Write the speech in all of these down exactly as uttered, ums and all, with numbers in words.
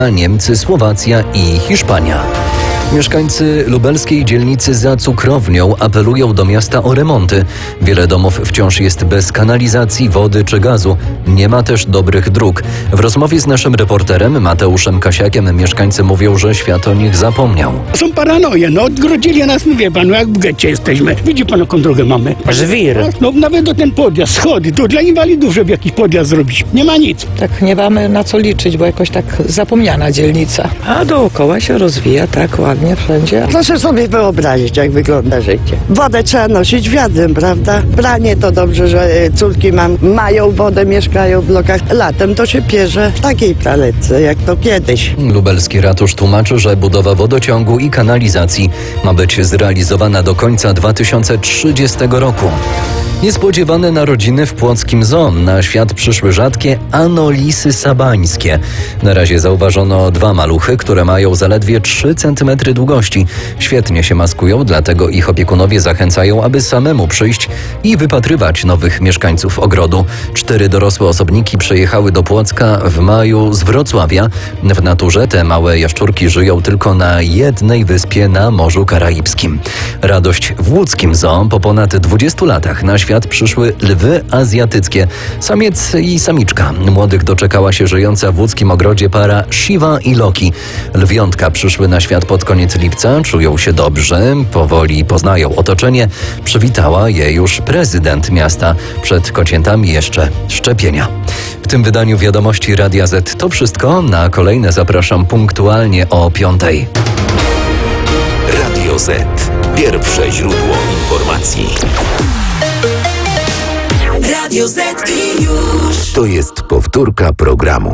Niemcy, Słowacja i Hiszpania. Mieszkańcy lubelskiej dzielnicy za Cukrownią apelują do miasta o remonty. Wiele domów wciąż jest bez kanalizacji, wody czy gazu. Nie ma też dobrych dróg. W rozmowie z naszym reporterem Mateuszem Kasiakiem mieszkańcy mówią, że świat o nich zapomniał. Są paranoje, no odgrodzili nas, no wie pan, no jak w getcie jesteśmy. Widzi pan, jaką drogę mamy? Żwir. No nawet do ten podjazd, schody, to dla inwalidów, żeby jakiś podjazd zrobić. Nie ma nic. Tak nie mamy na co liczyć, bo jakoś tak zapomniana dzielnica. A dookoła się rozwija tak ładnie wszędzie. Proszę sobie wyobrazić, jak wygląda życie. Wodę trzeba nosić wiadrem, prawda? Pranie to dobrze, że córki mam, mają wodę, mieszkają w blokach. Latem to się pierze w takiej praletce, jak to kiedyś. Lubelski ratusz tłumaczy, że budowa wodociągu i kanalizacji ma być zrealizowana do końca dwa tysiące trzydziestego roku. Niespodziewane narodziny w płockim zoo. Na świat przyszły rzadkie anolisy sabańskie. Na razie zauważono dwa maluchy, które mają zaledwie trzy centymetry długości. Świetnie się maskują, dlatego ich opiekunowie zachęcają, aby samemu przyjść i wypatrywać nowych mieszkańców ogrodu. Cztery dorosłe osobniki przyjechały do Płocka w maju z Wrocławia. W naturze te małe jaszczurki żyją tylko na jednej wyspie na Morzu Karaibskim. Radość w łódzkim zoo. Po ponad dwudziestu latach na świat przyszły lwy azjatyckie. Samiec i samiczka. Młodych doczekała się żyjąca w łódzkim ogrodzie para Shiva i Loki. Lwiątka przyszły na świat pod koniec lipca, czują się dobrze, powoli poznają otoczenie. Przywitała je już prezydent miasta. Przed kociętami jeszcze szczepienia. W tym wydaniu Wiadomości Radia Z to wszystko. Na kolejne zapraszam punktualnie o piątej. Radio Z. Pierwsze źródło informacji. Radio Z i już. To jest powtórka programu.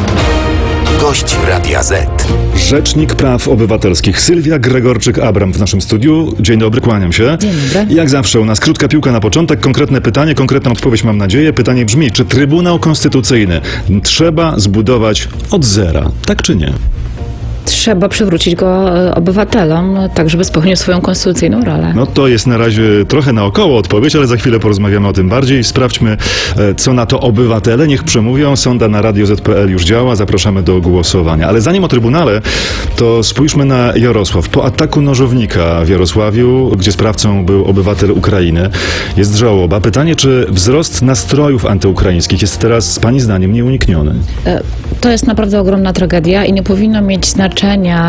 Gość Radia Z. Rzecznik Praw Obywatelskich Sylwia Gregorczyk-Abram w naszym studiu. Dzień dobry, kłaniam się. Dzień dobry. Jak zawsze u nas krótka piłka na początek, konkretne pytanie, konkretną odpowiedź mam nadzieję. Pytanie brzmi, czy Trybunał Konstytucyjny trzeba zbudować od zera, tak czy nie? Trzeba przywrócić go obywatelom, tak żeby spełnił swoją konstytucyjną rolę. No to jest na razie trochę naokoło odpowiedź, ale za chwilę porozmawiamy o tym bardziej. Sprawdźmy, co na to obywatele. Niech przemówią. Sonda na radio zet kropka pe el już działa. Zapraszamy do głosowania. Ale zanim o Trybunale, to spójrzmy na Jarosław. Po ataku nożownika w Jarosławiu, gdzie sprawcą był obywatel Ukrainy, jest żałoba. Pytanie, czy wzrost nastrojów antyukraińskich jest teraz, pani zdaniem, nieunikniony? To jest naprawdę ogromna tragedia i nie powinno mieć znaczenia,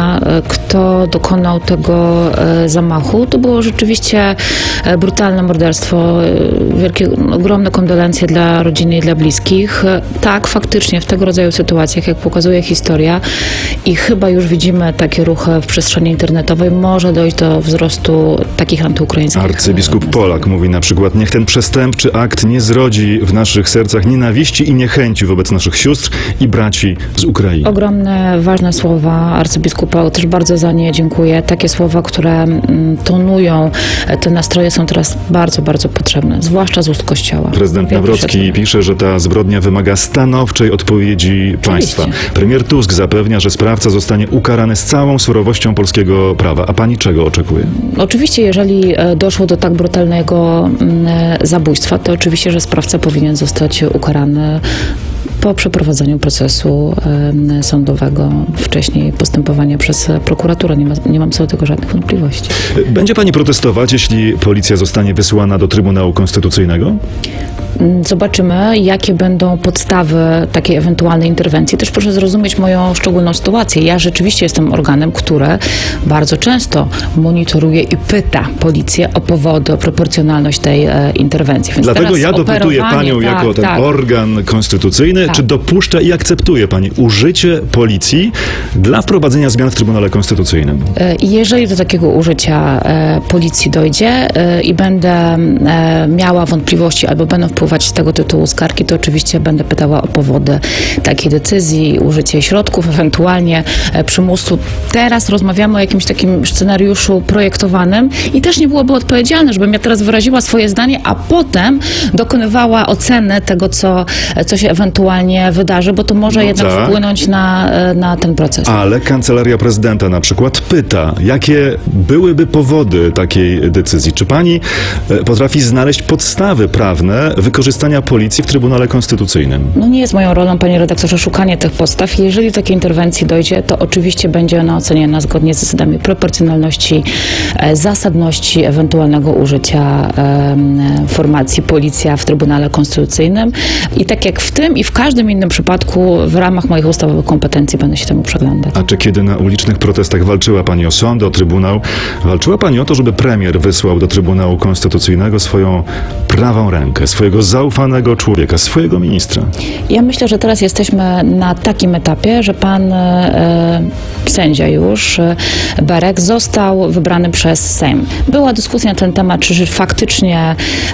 kto dokonał tego zamachu. To było rzeczywiście brutalne morderstwo, wielkie, ogromne kondolencje dla rodziny i dla bliskich. Tak, faktycznie w tego rodzaju sytuacjach, jak pokazuje historia i chyba już widzimy takie ruchy w przestrzeni internetowej, może dojść do wzrostu takich antyukraińskich. Arcybiskup Polak mówi na przykład, niech ten przestępczy akt nie zrodzi w naszych sercach nienawiści i niechęci wobec naszych sióstr i braci z Ukrainy. Ogromne, ważne słowa arcybiskupa, też bardzo za nie dziękuję. Takie słowa, które tonują te nastroje, są teraz bardzo, bardzo potrzebne, zwłaszcza z ust Kościoła. Prezydent Nawrocki pisze, że ta zbrodnia wymaga stanowczej odpowiedzi państwa. Premier Tusk zapewnia, że sprawca zostanie ukarany z całą surowością polskiego prawa. A pani czego oczekuje? Oczywiście, jeżeli doszło do tak brutalnego zabójstwa, to oczywiście, że sprawca powinien zostać ukarany po przeprowadzeniu procesu e, sądowego, wcześniej postępowania przez prokuraturę. Nie, ma, nie mam co do tego żadnych wątpliwości. Będzie pani protestować, jeśli policja zostanie wysłana do Trybunału Konstytucyjnego? Zobaczymy, jakie będą podstawy takiej ewentualnej interwencji. Też proszę zrozumieć moją szczególną sytuację. Ja rzeczywiście jestem organem, które bardzo często monitoruje i pyta policję o powody, o proporcjonalność tej e, interwencji. Więc dlatego ja dopytuję panią tak, jako ten tak. organ konstytucyjny, tak. Czy dopuszcza i akceptuje pani użycie policji dla wprowadzenia zmian w Trybunale Konstytucyjnym? Jeżeli do takiego użycia e, policji dojdzie e, i będę e, miała wątpliwości albo będą wpływać z tego tytułu skargi, to oczywiście będę pytała o powody takiej decyzji, użycie środków, ewentualnie e, przymusu. Teraz rozmawiamy o jakimś takim scenariuszu projektowanym i też nie byłoby odpowiedzialne, żebym ja teraz wyraziła swoje zdanie, a potem dokonywała oceny tego, co, co się ewentualnie ewentualnie wydarzy, bo to może No jednak tak. wpłynąć na, e, na ten proces. Ale Kancelaria Prezydenta na przykład pyta, jakie byłyby powody takiej decyzji? Czy pani e, potrafi znaleźć podstawy prawne wykorzystania policji w Trybunale Konstytucyjnym? No nie jest moją rolą, panie redaktorze, szukanie tych podstaw. Jeżeli takiej interwencji dojdzie, to oczywiście będzie ona oceniana zgodnie z zasadami proporcjonalności, e, zasadności ewentualnego użycia e, formacji policja w Trybunale Konstytucyjnym. I tak jak w tym i w każdym innym przypadku w ramach moich ustawowych kompetencji będę się temu przyglądać. A czy kiedy na ulicznych protestach walczyła pani o sąd, o Trybunał, walczyła pani o to, żeby premier wysłał do Trybunału Konstytucyjnego swoją prawą rękę, swojego zaufanego człowieka, swojego ministra? Ja myślę, że teraz jesteśmy na takim etapie, że pan e, sędzia już, e, Berek, został wybrany przez Sejm. Była dyskusja na ten temat, czy faktycznie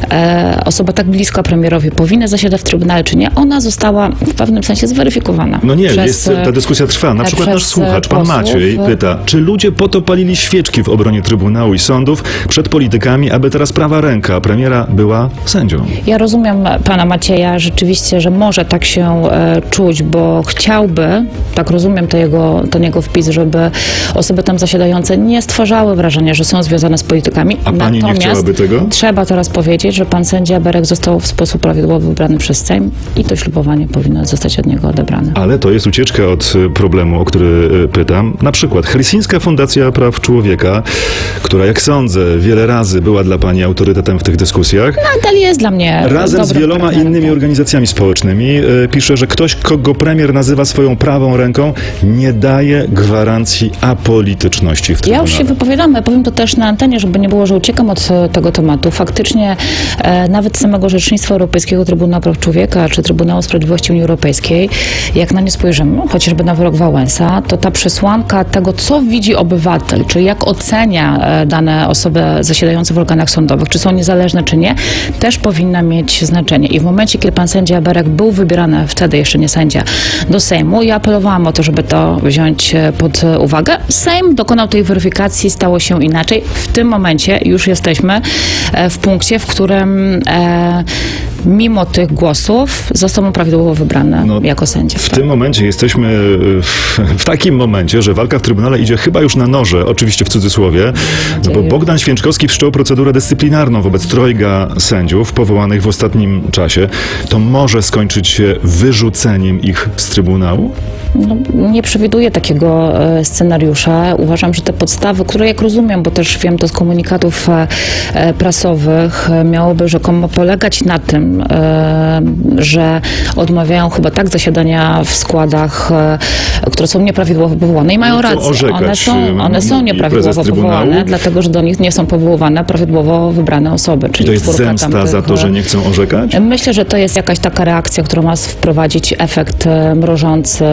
e, osoba tak bliska premierowi powinna zasiadać w Trybunale, czy nie. Ona została w pewnym sensie zweryfikowana. No nie, przez, jest, ta dyskusja trwa. Na e, przykład nasz przez, słuchacz, pan posłów. Maciej, pyta, czy ludzie po to palili świeczki w obronie Trybunału i sądów przed politykami, aby teraz prawa ręka premiera była sędzią? Ja rozumiem pana Macieja rzeczywiście, że może tak się e, czuć, bo chciałby, tak rozumiem to jego, ten jego wpis, żeby osoby tam zasiadające nie stwarzały wrażenia, że są związane z politykami. A pani nie Natomiast chciałaby tego? trzeba teraz powiedzieć, że pan sędzia Berek został w sposób prawidłowy wybrany przez Sejm i to ślubowanie powinno zostać od niego odebrane. Ale to jest ucieczka od y, problemu, o który y, pytam. Na przykład Helsińska Fundacja Praw Człowieka, która, jak sądzę, wiele razy była dla pani autorytetem w tych dyskusjach, Nadal jest dla mnie razem z dobrym wieloma partnerem. innymi organizacjami społecznymi y, pisze, że ktoś, kogo premier nazywa swoją prawą ręką, nie daje gwarancji apolityczności w Ja Trybunale. już się wypowiadam, powiem to też na antenie, żeby nie było, że uciekam od e, tego tematu. Faktycznie e, nawet samego Rzecznictwa Europejskiego Trybunału Praw Człowieka czy Trybunału Sprawiedliwości Unii Europejskiej, jak na nie spojrzymy, chociażby na wyrok Wałęsa, to ta przesłanka tego, co widzi obywatel, czy jak ocenia e, dane osoby zasiadające w organach sądowych, czy są niezależne, czy nie, też powinna mieć znaczenie. I w momencie, kiedy pan sędzia Berek był wybierany, wtedy jeszcze nie sędzia, do Sejmu, ja apelowałam o to, żeby to wziąć e, pod uwagę. Sejm dokonał tej weryfikacji, stało się inaczej. W tym momencie już jesteśmy e, w punkcie, w którym e, mimo tych głosów został on prawidłowo wybrany No, jako sędzia. W tym momencie jesteśmy w, w takim momencie, że walka w Trybunale idzie chyba już na noże, oczywiście w cudzysłowie, no bo Bogdan Święczkowski wszczął procedurę dyscyplinarną wobec trojga sędziów powołanych w ostatnim czasie. To może skończyć się wyrzuceniem ich z Trybunału? No, nie przewiduję takiego e, scenariusza. Uważam, że te podstawy, które jak rozumiem, bo też wiem to z komunikatów e, e, prasowych, e, miałoby rzekomo polegać na tym, e, że odmawiają chyba tak zasiadania w składach, e, które są nieprawidłowo powołane i mają Nie chcą rację. orzekać, One są, one są mówi nieprawidłowo prezes Trybunału. powołane, dlatego że do nich nie są powoływane prawidłowo wybrane osoby. I Czyli to jest czwórka zemsta tamtych, za to, że nie chcą orzekać? Myślę, że to jest jakaś taka reakcja, która ma wprowadzić efekt e, mrożący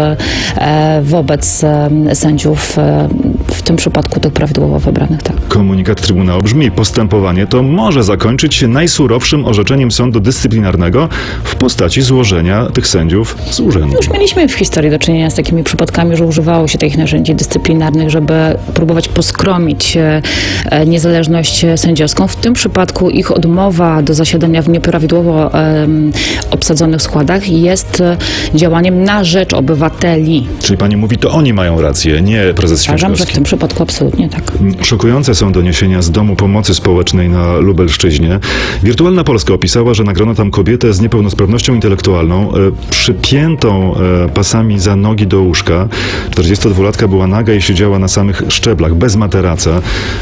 e, wobec e, sędziów, e, w tym przypadku tych prawidłowo wybranych. Tak. Komunikat Trybunału brzmi: postępowanie to może zakończyć się najsurowszym orzeczeniem sądu dyscyplinarnego w postaci złożenia tych sędziów z urzędu. Już mieliśmy w historii do czynienia z takimi przypadkami, że używało się takich narzędzi dyscyplinarnych, żeby próbować poskromić e, e, niezależność sędziowską. W tym przypadku ich odmowa do zasiadania w nieprawidłowo e, obsadzonych składach jest e, działaniem na rzecz obywateli. Czyli pani mówi, to oni mają rację, nie prezes Uważam, że w Święczkowski. tym przypadku absolutnie tak. Szokujące są doniesienia z Domu Pomocy Społecznej na Lubelszczyźnie. Wirtualna Polska opisała, że nagrano tam kobietę z niepełnosprawnością intelektualną, e, przypiętą e, pasami za nogi do łóżka. czterdziestodwulatka była naga i siedziała na samych szczeblach, bez materaca,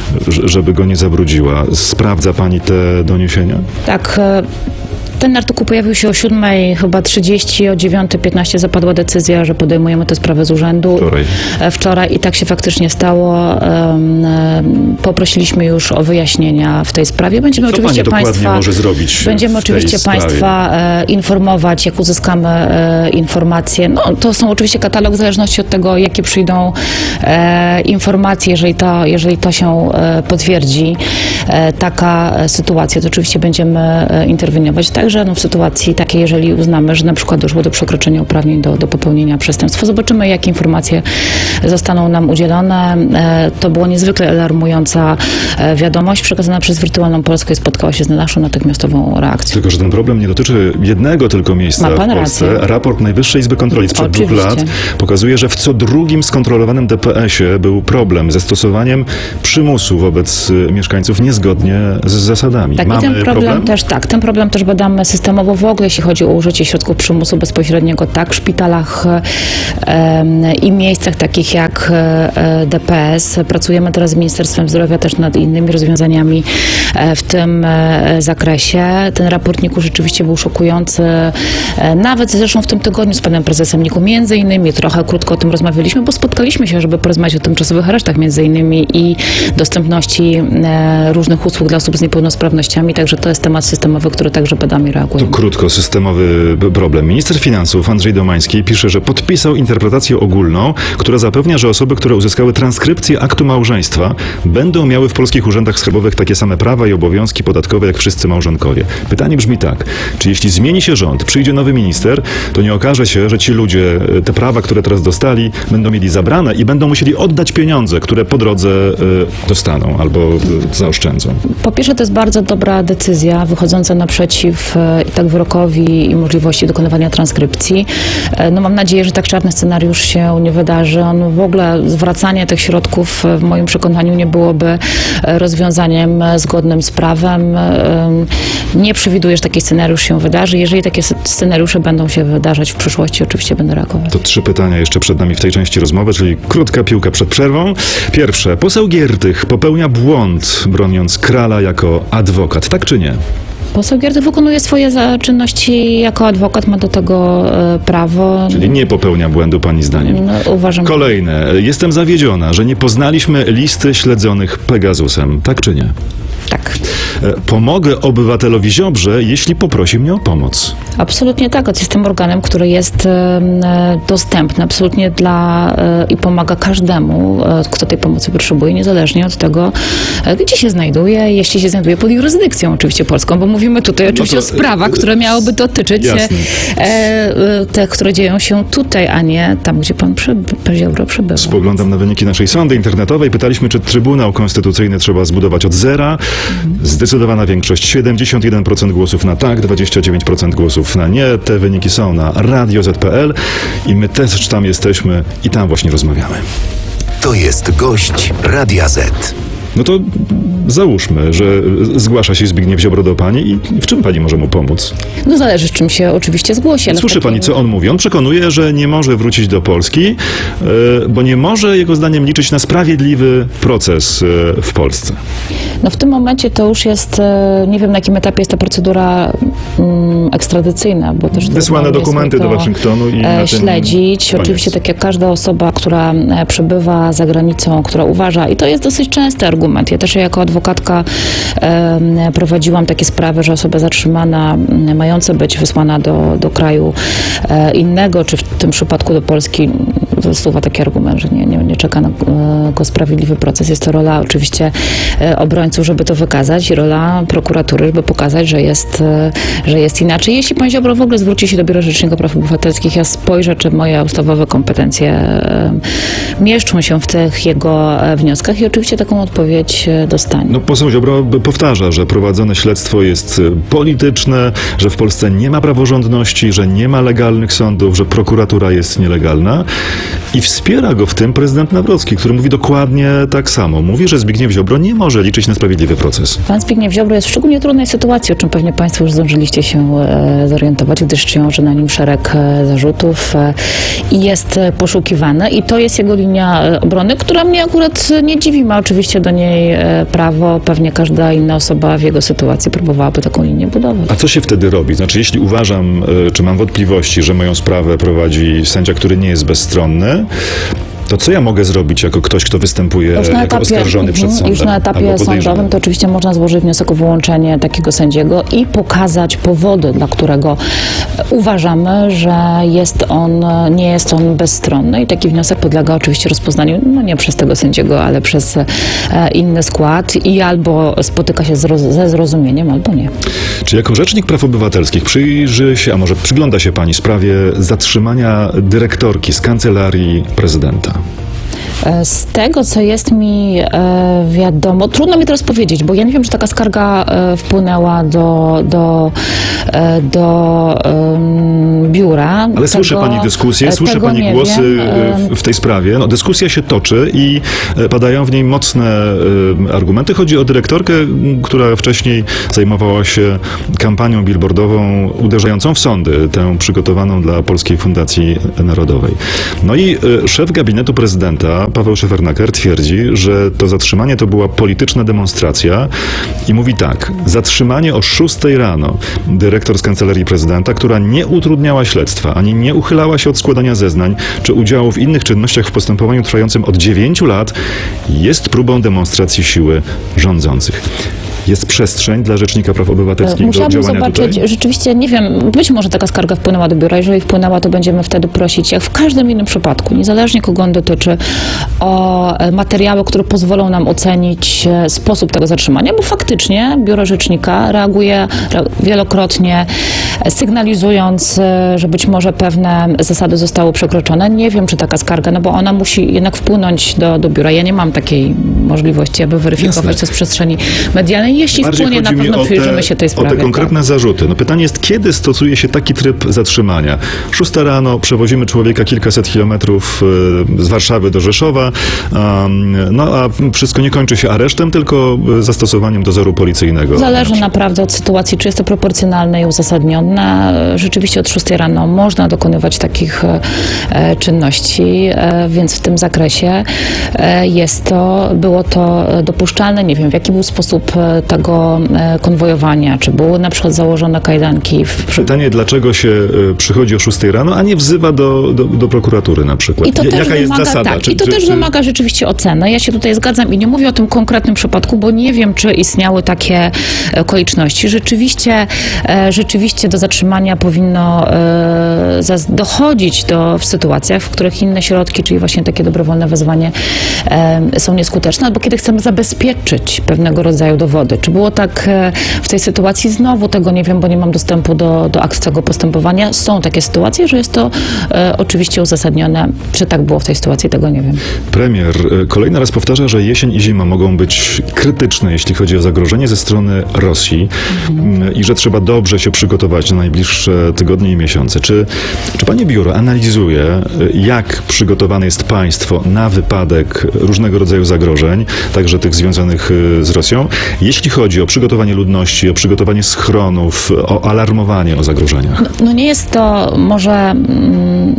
ż- żeby go nie zabrudziła. Sprawdza pani te doniesienia? Tak. e, Ten artykuł pojawił się o siódmej chyba trzydzieści, o dziewiątej piętnaście zapadła decyzja, że podejmujemy tę sprawę z urzędu. Wczoraj. E, Wczoraj i tak się faktycznie stało. Em, em, Poprosiliśmy już o wyjaśnienia w tej sprawie. Będziemy Co pani oczywiście dokładnie państwa, może zrobić będziemy w tej oczywiście sprawie? państwa e, informować, jak uzyskamy e, informacje. No, to są oczywiście katalog w zależności od tego, jakie przyjdą e, informacje, jeżeli to, jeżeli to się e, potwierdzi, e, taka sytuacja, to oczywiście będziemy e, interweniować. Tak, Także no, w sytuacji takiej, jeżeli uznamy, że na przykład doszło do przekroczenia uprawnień do, do popełnienia przestępstwa, zobaczymy, jakie informacje zostaną nam udzielone. E, to była niezwykle alarmująca e, wiadomość przekazana przez Wirtualną Polskę i spotkała się z naszą natychmiastową reakcją. Tylko że ten problem nie dotyczy jednego tylko miejsca Ma pan w Polsce. rację. Raport Najwyższej Izby Kontroli sprzed dwóch Oczywiście. lat pokazuje, że w co drugim skontrolowanym D P S-ie był problem ze stosowaniem przymusu wobec y, mieszkańców niezgodnie z zasadami. Tak, Mamy i ten problem, problem? też tak, ten problem też badamy systemowo w ogóle, jeśli chodzi o użycie środków przymusu bezpośredniego, tak, w szpitalach em, i miejscach takich jak e, D P S. Pracujemy teraz z Ministerstwem Zdrowia też nad innymi rozwiązaniami e, w tym e, zakresie. Ten raport N I K U rzeczywiście był szokujący. E, nawet zresztą w tym tygodniu z panem prezesem N I K U między innymi trochę krótko o tym rozmawialiśmy, bo spotkaliśmy się, żeby porozmawiać o tymczasowych aresztach między innymi i dostępności e, różnych usług dla osób z niepełnosprawnościami, także to jest temat systemowy, który także badamy i To reagujemy. krótko, systemowy b- problem. Minister finansów Andrzej Domański pisze, że podpisał interpretację ogólną, która zapewnia, że osoby, które uzyskały transkrypcję aktu małżeństwa, będą miały w polskich urzędach skarbowych takie same prawa i obowiązki podatkowe jak wszyscy małżonkowie. Pytanie brzmi tak, czy jeśli zmieni się rząd, przyjdzie nowy minister, to nie okaże się, że ci ludzie e, te prawa, które teraz dostali, będą mieli zabrane i będą musieli oddać pieniądze, które po drodze e, dostaną albo e, zaoszczędzą. Po pierwsze, to jest bardzo dobra decyzja wychodząca naprzeciw e, i tak wyrokowi i możliwości dokonywania transkrypcji. E, No mam nadzieję, że tak czarny scenariusz się nie wydarzy. On w ogóle zwracanie tych środków e, w moim przekonaniu nie byłoby e, rozwiązaniem e, zgodnym z prawem. E, Nie przewiduję, że taki scenariusz się wydarzy. Jeżeli takie s- scenariusze będą się wydarzać w przyszłości, oczywiście będę reagować. To trzy pytania jeszcze przed nami w tej części rozmowy, czyli krótka piłka przed przerwą. Pierwsze. Poseł Giertych popełnia błąd, broniąc Krala jako adwokat. Tak czy nie? Poseł Giertych wykonuje swoje za- czynności jako adwokat, ma do tego e, prawo. Czyli nie popełnia błędu pani zdaniem. No, uważam, Kolejne. Jestem zawiedziona, że nie poznaliśmy listy śledzonych Pegasusem. Tak czy nie? tak. E, Pomogę obywatelowi Ziobrze, jeśli poprosi mnie o pomoc. Absolutnie tak. Jestem organem, który jest e, dostępny absolutnie dla e, i pomaga każdemu, e, kto tej pomocy potrzebuje, niezależnie od tego, e, gdzie się znajduje, jeśli się znajduje pod jurysdykcją oczywiście polską, bo mówimy tutaj oczywiście to, o sprawach, które miałyby dotyczyć e, jasne. e, te, które dzieją się tutaj, a nie tam, gdzie pan przyby- Ziobro przybywa. Spoglądam na wyniki naszej sondy internetowej. Pytaliśmy, czy Trybunał Konstytucyjny trzeba zbudować od zera. Zdecydowana większość, siedemdziesiąt jeden procent głosów na tak, dwadzieścia dziewięć procent głosów na nie. Te wyniki są na radio zet pe el i my też tam jesteśmy i tam właśnie rozmawiamy. To jest gość Radia Z. No to załóżmy, że zgłasza się Zbigniew Ziobro do pani i w czym pani może mu pomóc? No zależy, czym się oczywiście zgłosi. ale w Słyszy takim- pani, co on mówi? On przekonuje, że nie może wrócić do Polski, e, bo nie może, jego zdaniem, liczyć na sprawiedliwy proces e, w Polsce. No w tym momencie to już jest, e, nie wiem na jakim etapie jest ta procedura mm, ekstradycyjna, bo też Wysłane trudno jest dokumenty mi to, do Waszyngtonu i e, na tym śledzić. koniec. Oczywiście tak jak każda osoba, która e, przebywa za granicą, która uważa, i to jest dosyć częsty argument. Ja też jako adwokatka e, prowadziłam takie sprawy, że osoba zatrzymana, m, mająca być wysłana do, do kraju e, innego, czy w tym przypadku do Polski, wysuwa taki argument, że nie, nie, nie czeka na e, go sprawiedliwy proces. Jest to rola oczywiście e, obrońców, żeby to wykazać, i rola prokuratury, żeby pokazać, że jest, e, że jest inaczej. Jeśli pan Ziobro w ogóle zwróci się do Biura Rzecznika Praw Obywatelskich, ja spojrzę, czy moje ustawowe kompetencje e, mieszczą się w tych jego e, wnioskach, i oczywiście taką odpowiedź e, dostanie. No, poseł Ziobro b- powtarza, że prowadzone śledztwo jest e, polityczne, że w Polsce nie ma praworządności, że nie ma legalnych sądów, że prokuratura jest nielegalna i wspiera go w tym prezydent Nawrocki, który mówi dokładnie tak samo. Mówi, że Zbigniew Ziobro nie może liczyć na sprawiedliwy proces. Pan Zbigniew Ziobro jest w szczególnie trudnej sytuacji, o czym pewnie Państwo już zdążyliście się e, zorientować, gdyż ciąży na nim szereg e, zarzutów e, i jest e, poszukiwany, i to jest jego linia e, obrony, która mnie akurat nie dziwi. Ma oczywiście do niej e, prawo, pewnie każda inna osoba w jego sytuacji próbowałaby taką linię budować. A co się wtedy robi? Znaczy, jeśli uważam, e, czy mam wątpliwości, że moją sprawę prowadzi sędzia, który nie jest bezstronny, To co ja mogę zrobić jako ktoś, kto występuje Już na jako etapie, oskarżony przed mhm, sądem? już na albo etapie podejrzany? sądowym to oczywiście można złożyć wniosek o wyłączenie takiego sędziego i pokazać powody, dla którego uważamy, że jest on, nie jest on bezstronny i taki wniosek podlega oczywiście rozpoznaniu, no nie przez tego sędziego, ale przez e, inny skład i albo spotyka się z roz, ze zrozumieniem, albo nie. Czy jako rzecznik praw obywatelskich przyjrzy się, a może przygląda się pani sprawie zatrzymania dyrektorki z kancelarii prezydenta? Z tego, co jest mi e, wiadomo, trudno mi teraz powiedzieć, bo ja nie wiem, czy taka skarga e, wpłynęła do, do, e, do e, biura. Ale tego, słyszy pani dyskusję, słyszy tego pani nie głosy wiem. w, w tej sprawie. No, dyskusja się toczy i e, padają w niej mocne e, argumenty. Chodzi o dyrektorkę, która wcześniej zajmowała się kampanią billboardową uderzającą w sądy, tę przygotowaną dla Polskiej Fundacji Narodowej. No i e, szef gabinetu prezydenta, Paweł Szefernaker, twierdzi, że to zatrzymanie to była polityczna demonstracja i mówi tak: zatrzymanie o szóstej rano dyrektor z kancelarii prezydenta, która nie utrudniała śledztwa, ani nie uchylała się od składania zeznań, czy udziału w innych czynnościach w postępowaniu trwającym od dziewięciu lat, jest próbą demonstracji siły rządzących. Jest przestrzeń dla Rzecznika Praw Obywatelskich Musiałabym do działania zobaczyć, tutaj? rzeczywiście, nie wiem, być może taka skarga wpłynęła do biura. Jeżeli wpłynęła, to będziemy wtedy prosić, jak w każdym innym przypadku, niezależnie kogo on dotyczy, o materiały, które pozwolą nam ocenić sposób tego zatrzymania, bo faktycznie biuro Rzecznika reaguje wielokrotnie, sygnalizując, że być może pewne zasady zostały przekroczone. Nie wiem, czy taka skarga, no bo ona musi jednak wpłynąć do, do biura. Ja nie mam takiej możliwości, aby weryfikować Jasne. to z przestrzeni medialnej. Jeśli Bardziej wpłynie, na chodzi mi pewno o przyjrzymy te, się tej o sprawie. te konkretne zarzuty. No pytanie jest, kiedy stosuje się taki tryb zatrzymania? Szósta rano, przewozimy człowieka kilkaset kilometrów e, z Warszawy do Rzeszowa, um, no a wszystko nie kończy się aresztem, tylko zastosowaniem dozoru policyjnego. Zależy naprawdę od sytuacji, czy jest to proporcjonalne i uzasadnione. Rzeczywiście od szóstej rano można dokonywać takich e, czynności, e, więc w tym zakresie e, jest to, było to dopuszczalne. Nie wiem, w jaki był sposób e, tego e, konwojowania, czy były na przykład założone kajdanki. W, przy... Pytanie, dlaczego się e, przychodzi o szóstej rano, a nie wzywa do, do, do prokuratury na przykład? I to J- też Jaka jest wymaga, zasada? Tak, Czy- I to czy- też czy- wymaga rzeczywiście oceny. Ja się tutaj zgadzam i nie mówię o tym konkretnym przypadku, bo nie wiem, czy istniały takie okoliczności. Rzeczywiście, e, rzeczywiście do zatrzymania powinno e, zaz- dochodzić do, w sytuacjach, w których inne środki, czyli właśnie takie dobrowolne wezwanie, e, są nieskuteczne, albo kiedy chcemy zabezpieczyć pewnego rodzaju dowody. Czy było tak e, w tej sytuacji? Znowu tego nie wiem, bo nie mam dostępu do, do akt tego postępowania. Są takie sytuacje, że jest to e, oczywiście uzasadnione. Czy tak było w tej sytuacji? Tego nie wiem. Premier e, kolejny raz powtarza, że jesień i zima mogą być krytyczne, jeśli chodzi o zagrożenie ze strony Rosji mhm. i że trzeba dobrze się przygotować na najbliższe tygodnie i miesiące. Czy, czy pani biuro analizuje, e, jak przygotowane jest państwo na wypadek różnego rodzaju zagrożeń, także tych związanych e, z Rosją, jeśli chodzi o przygotowanie ludności, o przygotowanie schronów, o alarmowanie o zagrożeniach? No, no nie jest to może... Mm,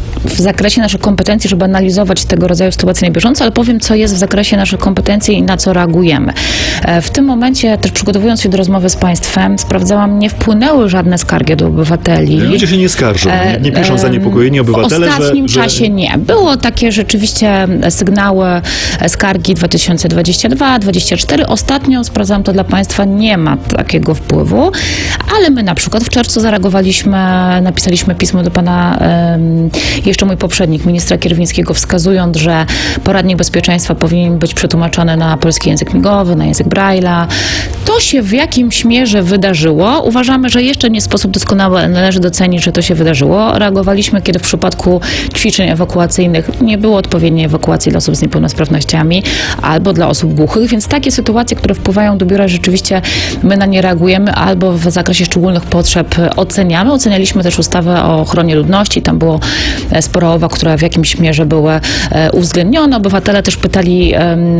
w zakresie naszych kompetencji, żeby analizować tego rodzaju sytuacje na bieżąco, ale powiem, co jest w zakresie naszych kompetencji i na co reagujemy. W tym momencie, też przygotowując się do rozmowy z państwem, sprawdzałam, nie wpłynęły żadne skargi do obywateli. Ludzie się nie skarżą, nie, nie piszą zaniepokojeni obywatele, W ostatnim że, czasie że... nie. Było takie rzeczywiście sygnały, skargi dwa tysiące dwudziesty drugi, dwudziesty czwarty. Ostatnio, sprawdzałam to dla państwa, nie ma takiego wpływu, ale my na przykład w czerwcu zareagowaliśmy, napisaliśmy pismo do pana um, jeszcze mój poprzednik, ministra Kierwińskiego, wskazując, że poradnik bezpieczeństwa powinien być przetłumaczony na polski język migowy, na język Braille'a. To się w jakimś mierze wydarzyło. Uważamy, że jeszcze nie w sposób doskonały należy docenić, że to się wydarzyło. Reagowaliśmy, kiedy w przypadku ćwiczeń ewakuacyjnych nie było odpowiedniej ewakuacji dla osób z niepełnosprawnościami albo dla osób głuchych, więc takie sytuacje, które wpływają do biura, rzeczywiście my na nie reagujemy albo w zakresie szczególnych potrzeb oceniamy. Ocenialiśmy też ustawę o ochronie ludności. Tam było sporo uwag, które w jakimś mierze były uwzględnione. Obywatele też pytali,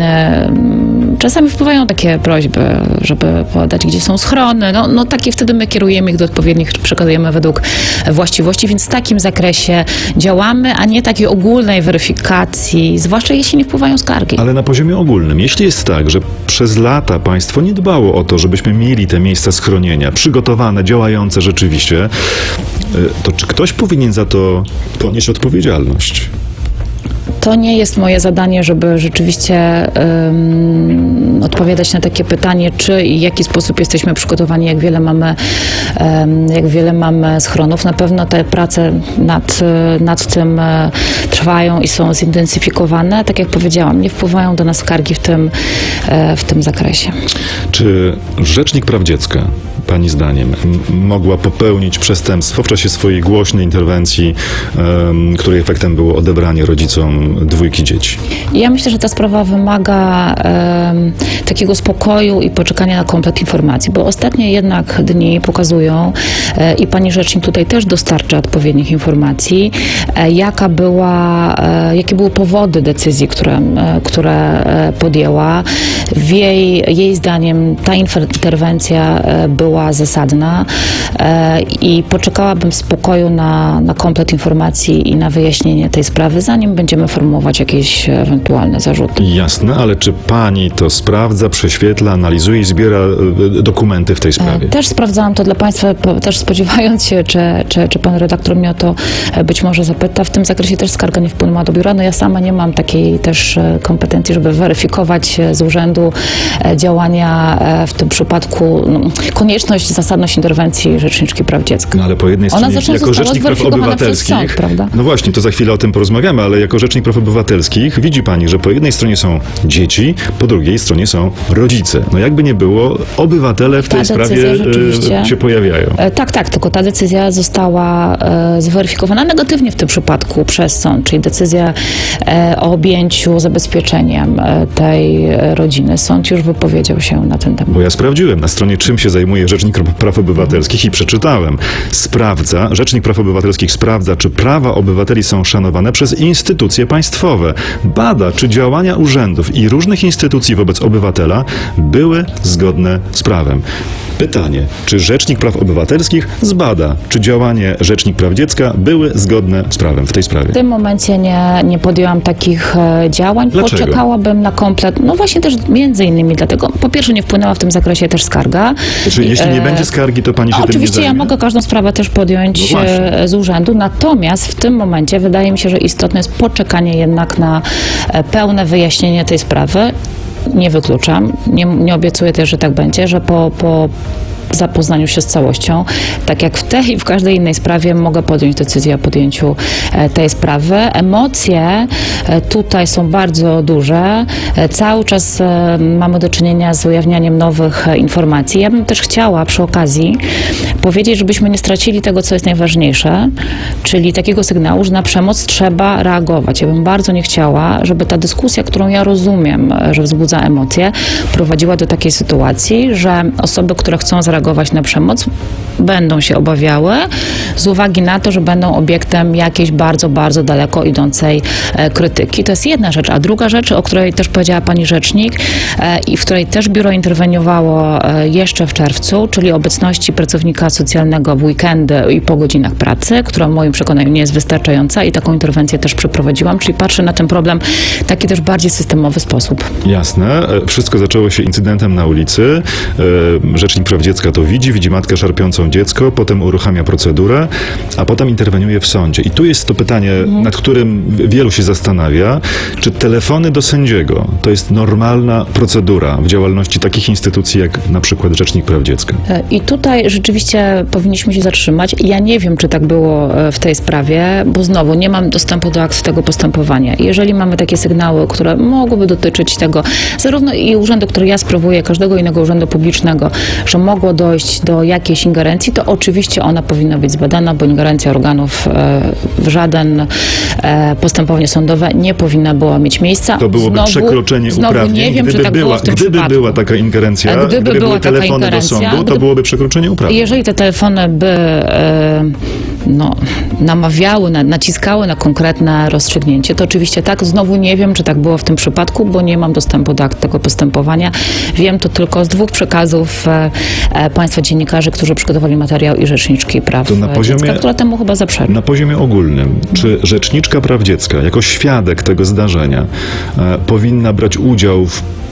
czasami wpływają takie prośby, żeby podać, gdzie są schrony. No, no takie wtedy my kierujemy ich do odpowiednich, przekazujemy według właściwości, więc w takim zakresie działamy, a nie takiej ogólnej weryfikacji, zwłaszcza jeśli nie wpływają skargi. Ale na poziomie ogólnym, jeśli jest tak, że przez lata państwo nie dbało o to, żebyśmy mieli te miejsca schronienia, przygotowane, działające rzeczywiście, to czy ktoś powinien za to ponieść odpowiedzialność? To nie jest moje zadanie, żeby rzeczywiście um, odpowiadać na takie pytanie, czy i w jaki sposób jesteśmy przygotowani, jak wiele mamy, um, jak wiele mamy schronów. Na pewno te prace nad, nad tym e, trwają i są zintensyfikowane. Tak jak powiedziałam, nie wpływają do nas skargi w tym, e, w tym zakresie. Czy Rzecznik Praw Dziecka, pani zdaniem, m- mogła popełnić przestępstwo w czasie swojej głośnej interwencji, um, której efektem było odebranie rodzicom dwójki dzieci? Ja myślę, że ta sprawa wymaga um, takiego spokoju i poczekania na komplet informacji, bo ostatnie jednak dni pokazują e, i pani rzecznik tutaj też dostarcza odpowiednich informacji, e, jaka była, e, jakie były powody decyzji, które, e, które e, podjęła. W jej, jej zdaniem ta interwencja e, była zasadna e, i poczekałabym w spokoju na, na komplet informacji i na wyjaśnienie tej sprawy, zanim będziemy formułować jakieś ewentualne zarzuty. Jasne, ale czy pani to sprawdza, prześwietla, analizuje i zbiera e, dokumenty w tej sprawie? Też sprawdzałam to dla Państwa, po- też spodziewając się, czy, czy, czy Pan redaktor mnie o to e, być może zapyta. W tym zakresie też skarga nie wpłynęła do biura. No ja sama nie mam takiej też e, kompetencji, żeby weryfikować e, z urzędu e, działania e, w tym przypadku, no, konieczność, zasadność interwencji Rzeczniczki Praw Dziecka. No ale po jednej Ona stronie, zresztą jako została Rzecznik Praw zweryfikowana przez Obywatelskich, sąd, prawda? no właśnie, to za chwilę o tym porozmawiamy, ale jako Rzecznik Praw Obywatelskich widzi pani, że po jednej stronie są dzieci, po drugiej stronie są rodzice. No jakby nie było, obywatele w Ta tej sprawie decyzja rzeczywiście- e, się pojawiają. E, Tak, tak, tylko ta decyzja została e, zweryfikowana negatywnie w tym przypadku przez sąd, czyli decyzja e, o objęciu zabezpieczeniem e, tej e, rodziny. Sąd już wypowiedział się na ten temat. Bo ja sprawdziłem na stronie, czym się zajmuje Rzecznik Praw Obywatelskich i przeczytałem. Sprawdza, Rzecznik Praw Obywatelskich sprawdza, czy prawa obywateli są szanowane przez instytucje państwowe. Bada, czy działania urzędów i różnych instytucji wobec obywatela były zgodne z prawem. Pytanie, czy Rzecznik Praw Obywatelskich zbada, czy działanie Rzecznik Praw Dziecka były zgodne z prawem w tej sprawie? W tym momencie nie, nie podjęłam takich e, działań. Dlaczego? Poczekałabym na komplet, no właśnie też między innymi dlatego, po pierwsze nie wpłynęła w tym zakresie też skarga. Czy I, jeśli nie e, będzie skargi, to pani się No, tym nie oczywiście zajmie? ja mogę każdą sprawę też podjąć No właśnie. e, z urzędu, natomiast w tym momencie wydaje mi się, że istotne jest poczekanie jednak na e, pełne wyjaśnienie tej sprawy. Nie wykluczam, nie, nie obiecuję też, że tak będzie, że po, po zapoznaniu się z całością, tak jak w tej i w każdej innej sprawie, mogę podjąć decyzję o podjęciu e, tej sprawy. Emocje e, tutaj są bardzo duże. E, Cały czas e, mamy do czynienia z ujawnianiem nowych e, informacji. Ja bym też chciała przy okazji powiedzieć, żebyśmy nie stracili tego, co jest najważniejsze, czyli takiego sygnału, że na przemoc trzeba reagować. Ja bym bardzo nie chciała, żeby ta dyskusja, którą ja rozumiem, e, że wzbudza emocje, prowadziła do takiej sytuacji, że osoby, które chcą zareagować na przemoc, będą się obawiały z uwagi na to, że będą obiektem jakiejś bardzo, bardzo daleko idącej e, krytyki. To jest jedna rzecz. A druga rzecz, o której też powiedziała pani rzecznik e, i w której też biuro interweniowało e, jeszcze w czerwcu, czyli obecności pracownika socjalnego w weekendy i po godzinach pracy, która w moim przekonaniu nie jest wystarczająca i taką interwencję też przeprowadziłam, czyli patrzę na ten problem w taki też bardziej systemowy sposób. Jasne. E, Wszystko zaczęło się incydentem na ulicy. E, Rzecznik Praw Dziecka to widzi, widzi matkę szarpiącą dziecko, potem uruchamia procedurę, a potem interweniuje w sądzie. I tu jest to pytanie, Mhm. nad którym wielu się zastanawia, czy telefony do sędziego to jest normalna procedura w działalności takich instytucji jak na przykład Rzecznik Praw Dziecka? E, I tutaj rzeczywiście powinniśmy się zatrzymać. Ja nie wiem, czy tak było e, w tej sprawie, bo znowu nie mam dostępu do akt tego postępowania. Jeżeli mamy takie sygnały, które mogłyby dotyczyć tego, zarówno i urzędu, który ja sprawuję, każdego innego urzędu publicznego, że mogło dojść do jakiejś ingerencji, to oczywiście ona powinna być zbadana, bo ingerencja organów e, w żaden e, postępowanie sądowe nie powinna była mieć miejsca. To byłoby znowu, przekroczenie znowu uprawnień. nie wiem, gdyby czy tak była, było w tym gdyby przypadku. była taka ingerencja, A gdyby gdyby była były taka telefony ingerencja, do sądu, to gdy- byłoby przekroczenie uprawnień. Jeżeli te telefony by e, no, namawiały, na, naciskały na konkretne rozstrzygnięcie, to oczywiście tak. Znowu nie wiem, czy tak było w tym przypadku, bo nie mam dostępu do akt tego postępowania. Wiem to tylko z dwóch przekazów e, e, państwa dziennikarzy, którzy przygotowali materiał i Rzeczniczki Praw To na poziomie- Dziecka, która temu chyba zaprzeczy. Na poziomie ogólnym, czy Rzeczniczka Praw Dziecka, jako świadek tego zdarzenia, e, powinna brać udział w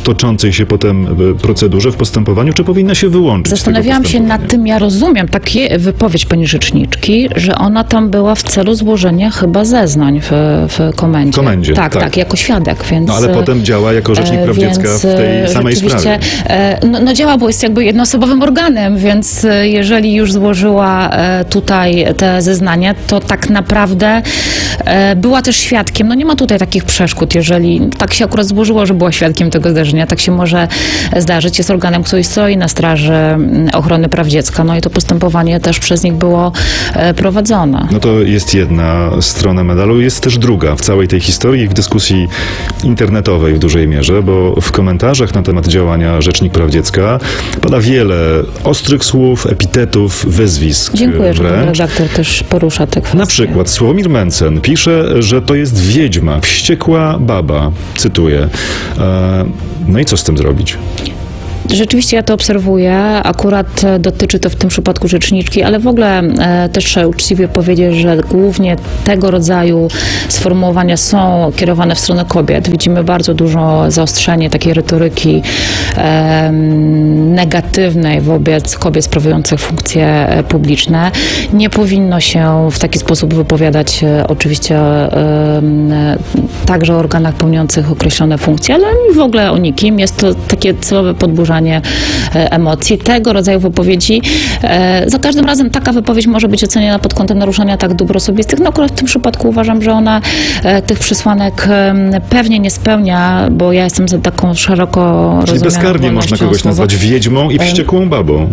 toczącej się potem e, procedurze, w postępowaniu, czy powinna się wyłączyć z tego Zastanawiałam się postępowania? nad tym, ja rozumiem takie wypowiedź pani rzeczniczki, że ona tam była w celu złożenia chyba zeznań w, w komendzie. W komendzie, tak, tak. tak, jako świadek, więc... No ale potem działa jako rzecznik e, praw dziecka więc, w tej samej rzeczywiście, sprawie. e, No, no działa, bo jest jakby jednoosobowym organem, więc e, jeżeli już złożyła e, tutaj te zeznania, to tak naprawdę e, była też świadkiem. No nie ma tutaj takich przeszkód, jeżeli tak się akurat złożyło, że była świadkiem tego zdarzenia, tak się może zdarzyć. Jest organem, który stoi na straży mm, ochrony praw dziecka, no i to postępowanie też przez nich było e, prowadzone. No to jest jedna strona medalu, jest też druga w całej tej historii i w dyskusji internetowej w dużej mierze, bo w komentarzach na temat działania Rzecznik Praw Dziecka pada wiele ostrych słów, epitetów, wyzwisk Dziękuję, że pan wręcz. redaktor też porusza te kwestie. Na przykład Sławomir Mencen pisze, że to jest wiedźma, wściekła baba, cytuję. E, no i co z tym zrobić? Rzeczywiście ja to obserwuję. Akurat e, dotyczy to w tym przypadku rzeczniczki, ale w ogóle e, też trzeba uczciwie powiedzieć, że głównie tego rodzaju sformułowania są kierowane w stronę kobiet. Widzimy bardzo dużo zaostrzenie takiej retoryki e, negatywnej wobec kobiet sprawujących funkcje e, publiczne. Nie powinno się w taki sposób wypowiadać e, oczywiście e, e, także o organach pełniących określone funkcje, ale w ogóle o nikim. Jest to takie celowe podburzanie emocji. Tego rodzaju wypowiedzi. Za każdym razem taka wypowiedź może być oceniana pod kątem naruszania tak dóbr osobistych. No akurat w tym przypadku uważam, że ona tych przesłanek pewnie nie spełnia, bo ja jestem za taką szeroko Czyli rozumianą bezkarnie można wolnością kogoś słowa. nazwać wiedźmą i wściekłą babą.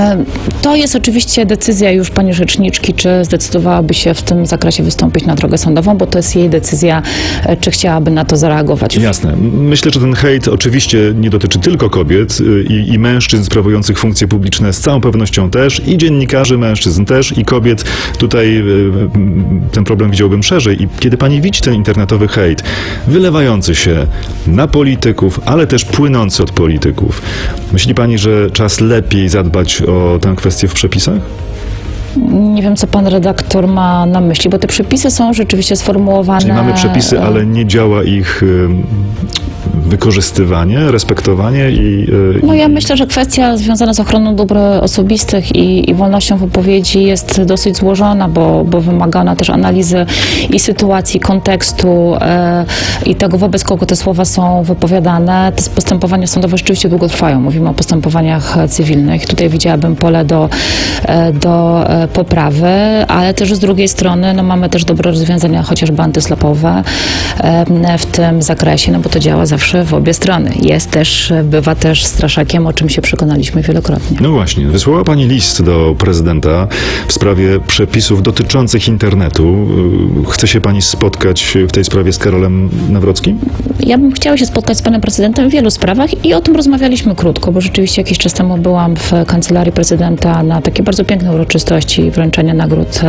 To jest oczywiście decyzja już pani rzeczniczki, czy zdecydowałaby się w tym zakresie wystąpić na drogę sądową, bo to jest jej decyzja, czy chciałaby na to zareagować. Jasne. Myślę, że ten hejt oczywiście nie dotyczy tylko kobiet i, i mężczyzn sprawujących funkcje publiczne z całą pewnością też, i dziennikarzy, mężczyzn też, i kobiet. Tutaj y, ten problem widziałbym szerzej. I kiedy pani widzi ten internetowy hejt wylewający się na polityków, ale też płynący od polityków, myśli pani, że czas lepiej zadbać o tę kwestię w przepisach? Nie wiem, co pan redaktor ma na myśli, bo te przepisy są rzeczywiście sformułowane... Czyli mamy przepisy, ale nie działa ich y, wykorzystywanie, respektowanie i... y, No ja i... myślę, że kwestia związana z ochroną dóbr osobistych i, i wolnością wypowiedzi jest dosyć złożona, bo, bo wymaga ona też analizy i sytuacji, kontekstu e, i tego, wobec kogo te słowa są wypowiadane. Te postępowania sądowe rzeczywiście długo trwają. Mówimy o postępowaniach cywilnych. Tutaj widziałabym pole do, e, do e, poprawy, ale też z drugiej strony no, mamy też dobre rozwiązania, chociażby antyslapowe e, w tym zakresie, no bo to działa zawsze w obie strony. Jest też, bywa też straszakiem, o czym się przekonaliśmy wielokrotnie. No właśnie, wysłała pani list do prezydenta w sprawie przepisów dotyczących internetu. Chce się pani spotkać w tej sprawie z Karolem Nawrockim? Ja bym chciała się spotkać z panem prezydentem w wielu sprawach i o tym rozmawialiśmy krótko, bo rzeczywiście jakiś czas temu byłam w kancelarii prezydenta na takiej bardzo pięknej uroczystości wręczenia nagród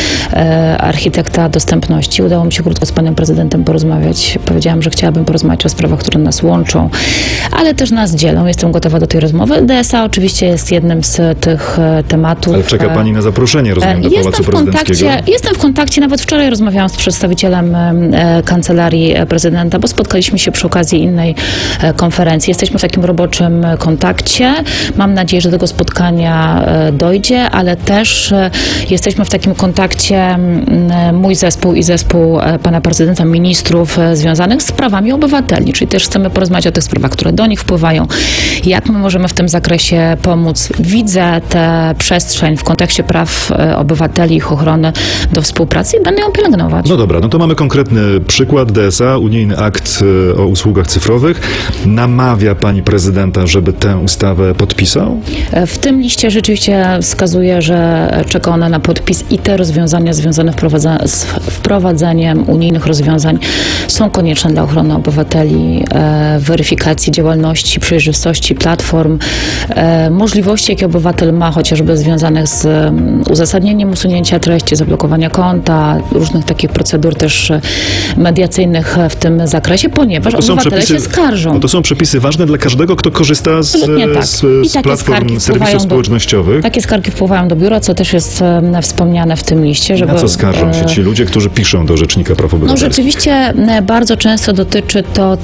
e, architekta dostępności. Udało mi się krótko z panem prezydentem porozmawiać. Powiedziałam, że chciałabym porozmawiać o sprawach, które nas łączą, ale też nas dzielą. Jestem gotowa do tej rozmowy. D S A oczywiście jest jednym z tych e, tematów. Ale czeka pani na zaproszenie, rozumiem, do Jestem Pałacu w Prezydenckiego. kontakcie, jestem w kontakcie, nawet wczoraj rozmawiałam z przedstawicielem e, kancelarii prezydenta, bo spotkaliśmy się przy okazji innej e, konferencji. Jesteśmy w takim roboczym kontakcie. Mam nadzieję, że do tego spotkania e, dojdzie, ale też e, jesteśmy w takim kontakcie m, mój zespół i zespół e, pana prezydenta, ministrów e, związanych z sprawami obywateli, czyli też chcemy porozmawiać o tych sprawach, które do nich wpływają. Jak my możemy w tym zakresie pomóc? Widzę tę przestrzeń w kontekście praw e, obywateli, ich ochrony do współpracy i będę ją pielęgnować. No dobra, no to mamy konkretny przykład. D S A, unijny akt y, o usługach cyfrowych. Namawia pani prezydenta, żeby tę ustawę podpisał? E, W tym liście rzeczywiście wskazuje, że czeka ona na podpis i te rozwiązania związane wprowadza- z wprowadzaniem unijnych rozwiązań są konieczne dla ochrony obywateli, e, weryfikacji działalności, przejrzystości platform, e, możliwości, jakie obywatel ma, chociażby związanych z um, uzasadnieniem usunięcia treści, zablokowania konta, różnych takich procedur też e, mediacyjnych w tym zakresie, ponieważ obywatele się skarżą. No to są przepisy ważne dla każdego, kto korzysta z, Absolutnie tak. z, I z takie platform skargi serwisów wpływają do- społecznościowych. Takie skargi wpływają do biura, co też jest e, wspomniane w tym liście, żeby... Na co skarżą się e, ci ludzie, którzy piszą do Rzecznika Praw No Obywatelskich? rzeczywiście e, bardzo często dotyczy to takiej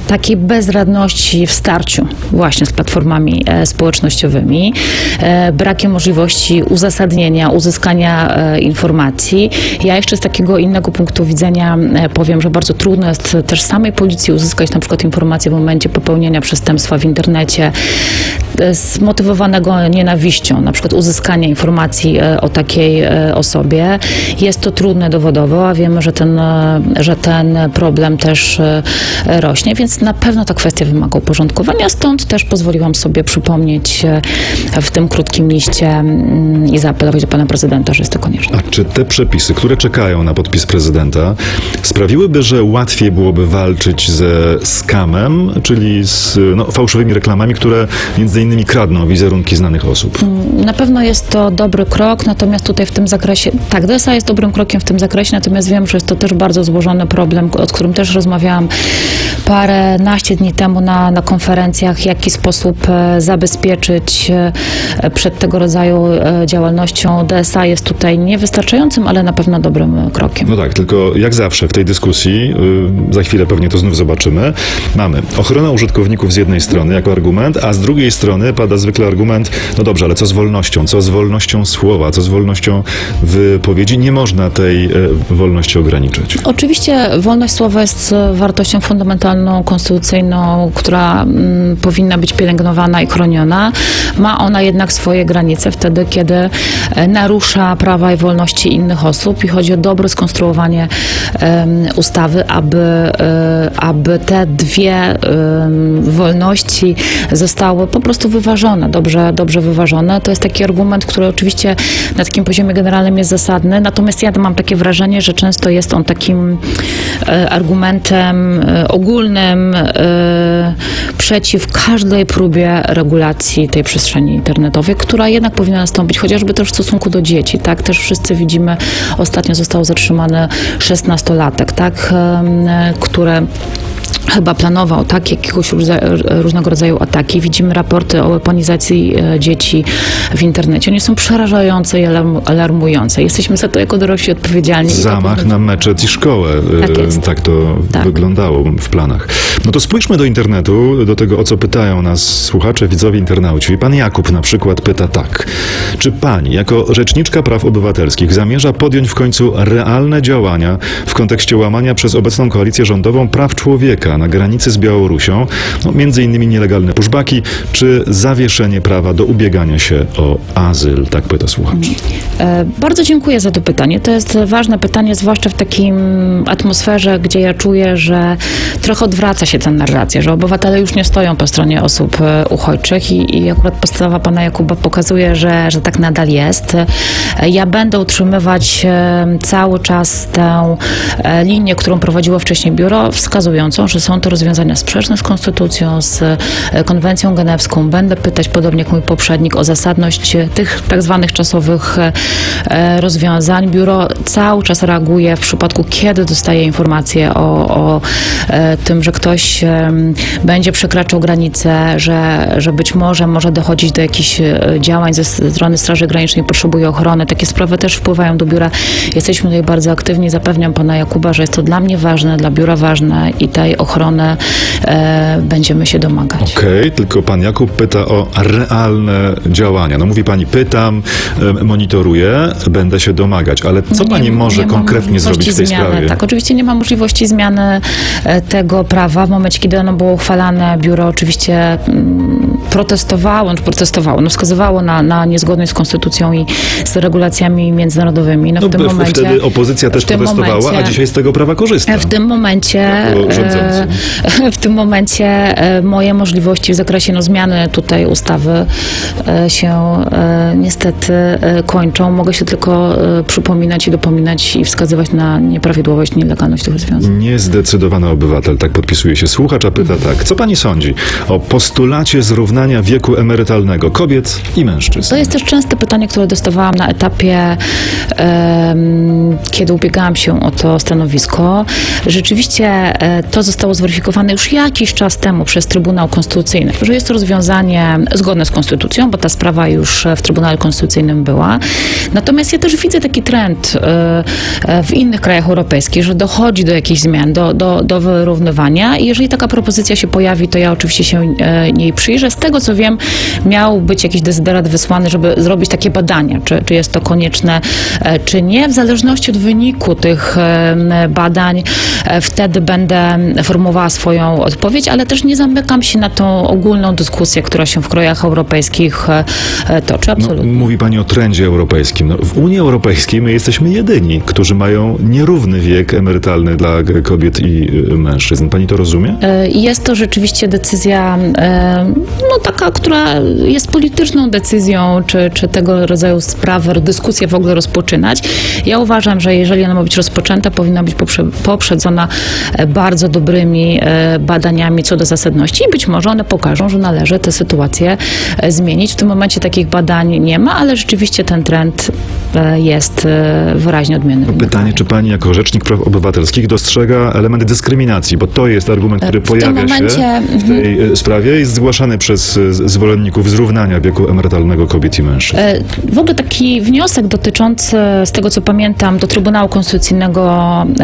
bezradności w starciu właśnie z platformami e, społecznościowymi, e, brakiem możliwości uzasadnienia, uzyskania e, informacji. Ja jeszcze z takiego innego punktu widzenia e, powiem, że bardzo trudno jest też samej policji uzyskać na przykład informacje w momencie popełnienia przestępstwa w internecie e, zmotywowanego nienawiścią, na przykład uzyskania informacji e, o takiej e, osobie. Jest to trudne dowodowo, a wiemy, że ten, e, że ten problem też e, rośnie, więc na pewno ta kwestia wymaga uporządkowania, stąd też pozwoliłam sobie przypomnieć e, w tym krótkim liście mm, i zaapelować do pana prezydenta, że jest to konieczne. A czy te przepisy, które czekają na podpis prezydenta, sprawiłyby, że łatwiej byłoby walczyć ze skamem, czyli z no, fałszywymi reklamami, które między innymi kradną wizerunki znanych osób? Na pewno jest to dobry krok, natomiast tutaj w tym zakresie, tak, D S A jest dobrym krokiem w tym zakresie, natomiast wiem, że jest to też bardzo złożony problem, o którym też rozmawiałam paręnaście dni temu na, na konferencjach, w jaki sposób e, zabezpieczyć e, przed tego rodzaju e, działalnością. D S A jest tutaj niewystarczającym, ale na pewno dobrym e, krokiem. No tak, tylko jak zawsze w tej dyskusji, yy, za chwilę pewnie to znów zobaczymy, mamy ochronę użytkowników z jednej strony jako argument, a z drugiej strony pada zwykle argument, no dobrze, ale co z wolnością, co z wolnością słowa, co z wolnością wypowiedzi? Nie można tej e, wolności ograniczyć. Oczywiście wolność słowa jest wartością fundamentalną, konstytucyjną, która mm, powinna być pielęgnowana i chroniona. Ma ona jednak swoje granice wtedy, kiedy e, narusza prawa i wolności innych osób i chodzi o dobre skonstruowanie em, ustawy, aby, e, aby te dwie em, wolności zostały po prostu wyważone, dobrze, dobrze wyważone. To jest taki argument, który oczywiście na takim poziomie generalnym jest zasadny, natomiast ja mam takie wrażenie, że często jest on takim e, argumentem e, ogólnym e, przeciw każdej próbie regulacji tej przestrzeni internetowej, która jednak powinna nastąpić, chociażby też w stosunku do dzieci, tak? Też wszyscy widzimy, ostatnio został zatrzymany szesnastolatek, tak? E, które chyba planował tak, jakiegoś różnego rodzaju ataki. Widzimy raporty o weaponizacji e, dzieci w internecie. One są przerażające i alarm, alarmujące. Jesteśmy za to jako dorośli odpowiedzialni. Zamach na meczet i szkołę. Tak jest. Tak to tak. wyglądało w planach. No to spójrzmy do internetu, do tego, o co pytają nas słuchacze, widzowie, internauci. Pan Jakub na przykład pyta tak. Czy pani, jako rzeczniczka praw obywatelskich, zamierza podjąć w końcu realne działania w kontekście łamania przez obecną koalicję rządową praw człowieka na granicy z Białorusią, no, między innymi nielegalne pushbacki, czy zawieszenie prawa do ubiegania się o azyl? Tak pyta słuchacz. E, bardzo dziękuję za to pytanie. To jest ważne pytanie, zwłaszcza w takim atmosferze, gdzie ja czuję, że trochę odwraca się tę narrację, że obywatele już nie stoją po stronie osób e, uchodźczych i, i akurat postawa pana Jakuba pokazuje, że, że tak nadal jest. E, ja będę utrzymywać e, cały czas tę e, linię, którą prowadziło wcześniej biuro, wskazującą, że są to rozwiązania sprzeczne z konstytucją, z konwencją genewską. Będę pytać, podobnie jak mój poprzednik, o zasadność tych tak zwanych czasowych rozwiązań. Biuro cały czas reaguje w przypadku, kiedy dostaje informacje o, o tym, że ktoś będzie przekraczał granicę, że, że być może może dochodzić do jakichś działań ze strony Straży Granicznej, potrzebuje ochrony. Takie sprawy też wpływają do biura. Jesteśmy tutaj bardzo aktywni. Zapewniam pana Jakuba, że jest to dla mnie ważne, dla biura ważne i tej ochrony e, będziemy się domagać. Okej, okay, tylko pan Jakub pyta o realne działania. No mówi pani, pytam, e, monitoruję, będę się domagać, ale co nie, pani może konkretnie zrobić w tej zmiany, sprawie? Tak, oczywiście nie ma możliwości zmiany e, tego prawa. W momencie, kiedy ono było uchwalane, biuro oczywiście mm, protestowało, no, protestowało, no, wskazywało na, na niezgodność z konstytucją i z regulacjami międzynarodowymi. No, w no, tym momencie, wtedy opozycja też protestowała, momencie, a dzisiaj z tego prawa korzysta. W tym momencie w tym momencie moje możliwości w zakresie no, zmiany tutaj ustawy się niestety kończą. Mogę się tylko przypominać i dopominać i wskazywać na nieprawidłowość, nielegalność tych rozwiązań. Niezdecydowany obywatel, tak podpisuje się słuchacz, a pyta tak. Co pani sądzi o postulacie zrównoważenia zrównania wieku emerytalnego kobiet i mężczyzn? To jest też częste pytanie, które dostawałam na etapie, um, kiedy ubiegałam się o to stanowisko. Rzeczywiście e, to zostało zweryfikowane już jakiś czas temu przez Trybunał Konstytucyjny, że jest to rozwiązanie zgodne z Konstytucją, bo ta sprawa już w Trybunale Konstytucyjnym była. Natomiast ja też widzę taki trend e, w innych krajach europejskich, że dochodzi do jakichś zmian, do, do, do wyrównywania i jeżeli taka propozycja się pojawi, to ja oczywiście się e, jej przyjrzę. Z tego, co wiem, miał być jakiś dezyderat wysłany, żeby zrobić takie badania, czy, czy jest to konieczne, e, czy nie. W zależności od wyniku tych e, badań e, wtedy będę formułowała swoją odpowiedź, ale też nie zamykam się na tą ogólną dyskusję, która się w krajach europejskich e, toczy. Absolutnie. No, mówi pani o trendzie europejskim. No, w Unii Europejskiej my jesteśmy jedyni, którzy mają nierówny wiek emerytalny dla kobiet i mężczyzn. Pani to rozumie? Jest to rzeczywiście decyzja, no taka, która jest polityczną decyzją, czy, czy tego rodzaju sprawy, dyskusję w ogóle rozpoczynać. Ja uważam, że jeżeli ona ma być rozpoczęta, powinna być poprze- poprzedzona bardzo dobrymi badaniami co do zasadności i być może one pokażą, że należy tę sytuację zmienić. W tym momencie takich badań nie ma, ale rzeczywiście ten trend jest wyraźnie odmienny. Pytanie, czy pani jako rzecznik praw obywatelskich dostrzega element dyskryminacji, bo to jest argument, który w pojawia momencie, się w tej sprawie, jest zgłaszany przez zwolenników zrównania wieku emerytalnego kobiet i mężczyzn. W ogóle taki wniosek dotyczący, z tego co pamiętam, do Trybunału Konstytucyjnego